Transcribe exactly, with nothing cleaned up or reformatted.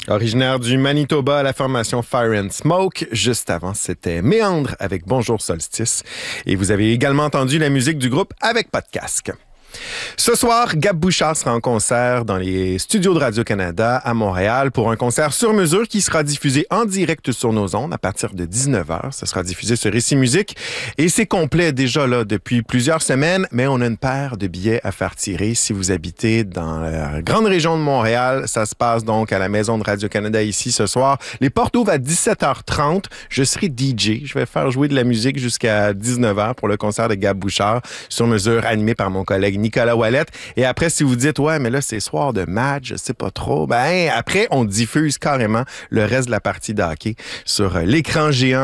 Originaire du Manitoba, la formation Fire and Smoke. Juste avant, c'était Méandre avec Bonjour Solstice. Et vous avez également entendu la musique du groupe Avec pas de casque. Ce soir, Gab Bouchard sera en concert dans les studios de Radio-Canada à Montréal pour un concert sur mesure qui sera diffusé en direct sur nos ondes à partir de dix-neuf heures. Ça sera diffusé sur Ici Musique et c'est complet déjà là depuis plusieurs semaines, mais on a une paire de billets à faire tirer si vous habitez dans la grande région de Montréal. Ça se passe donc à la Maison de Radio-Canada ici ce soir. Les portes ouvrent à dix-sept heures trente. Je serai D J. Je vais faire jouer de la musique jusqu'à dix-neuf heures pour le concert de Gab Bouchard sur mesure animé par mon collègue Nicolas Ouellette. Et après, si vous dites, ouais, mais là, c'est soir de match, je sais pas trop, ben, après, on diffuse carrément le reste de la partie de hockey sur l'écran géant